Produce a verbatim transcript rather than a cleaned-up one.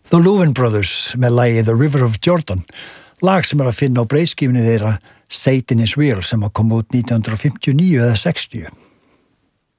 The Louvin Brothers með lagið The River of Jordan, lag sem er að finna á breiðskífunni þeirra Satan is Real sem að koma út nítján hundruð fimmtíu og níu eða sextíu.